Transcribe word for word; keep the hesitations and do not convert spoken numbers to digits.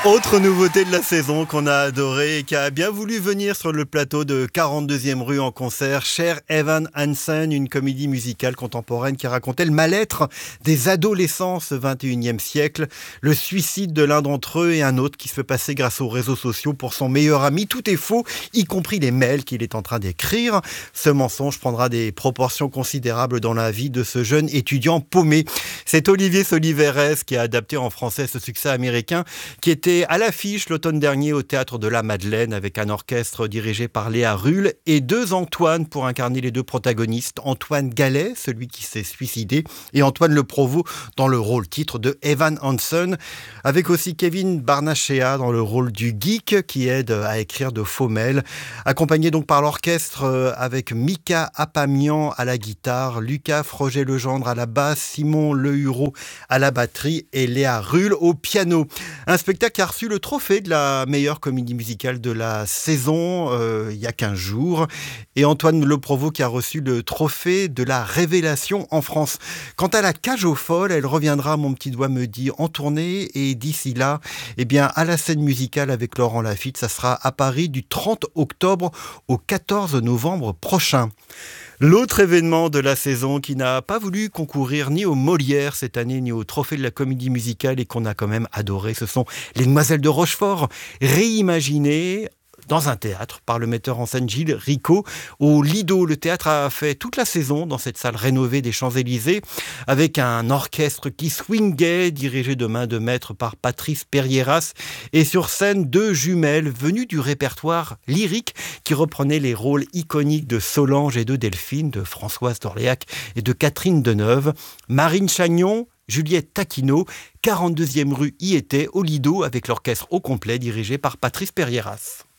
Autre nouveauté de la saison qu'on a adoré et qui a bien voulu venir sur le plateau de quarante-deuxième rue en concert, Cher Evan Hansen, une comédie musicale contemporaine qui racontait le mal-être des adolescents ce vingt et unième siècle, le suicide de l'un d'entre eux et un autre qui se fait passer grâce aux réseaux sociaux pour son meilleur ami. Tout est faux, y compris les mails qu'il est en train d'écrire. Ce mensonge prendra des proportions considérables dans la vie de ce jeune étudiant paumé. C'est Olivier Soliverès qui a adapté en français ce succès américain qui était à l'affiche l'automne dernier au Théâtre de la Madeleine avec un orchestre dirigé par Léa Rulle et deux Antoine pour incarner les deux protagonistes. Antoine Gallet, celui qui s'est suicidé, et Antoine Le Provost dans le rôle titre de Evan Hansen, avec aussi Kevin Barnachea dans le rôle du geek qui aide à écrire de faux mails, accompagné donc par l'orchestre avec Mika Apamian à la guitare, Lucas Froger-Legendre à la basse, Simon Lehureau à la batterie et Léa Rulle au piano. Un spectacle qui a reçu le trophée de la meilleure comédie musicale de la saison euh, il y a quinze jours, et Antoine Le Provost qui a reçu le trophée de la révélation en France. Quant à la Cage aux Folles, elle reviendra, mon petit doigt me dit, en tournée, et d'ici là, eh bien, à la scène musicale avec Laurent Lafitte, ça sera à Paris du trente octobre au quatorze novembre prochain. L'autre événement de la saison qui n'a pas voulu concourir ni au Molière cette année, ni au Trophée de la comédie musicale et qu'on a quand même adoré, ce sont les Demoiselles de Rochefort, réimaginées dans un théâtre par le metteur en scène Gilles Ricot au Lido. Le théâtre a fait toute la saison dans cette salle rénovée des Champs-Élysées avec un orchestre qui swingait, dirigé de main de maître par Patrice Perrieras, et sur scène deux jumelles venues du répertoire lyrique qui reprenaient les rôles iconiques de Solange et de Delphine, de Françoise d'Orléac et de Catherine Deneuve. Marine Chagnon, Juliette Taquino, quarante-deuxième rue y était au Lido avec l'orchestre au complet dirigé par Patrice Perrieras.